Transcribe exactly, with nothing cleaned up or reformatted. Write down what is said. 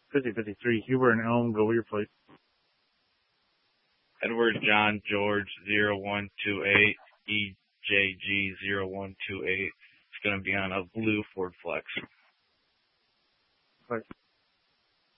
fifty fifty-three, Huber and Elm, go with your plate. Edward John George zero one two eight, E J G zero one two eight. It's going to be on a blue Ford Flex. Right.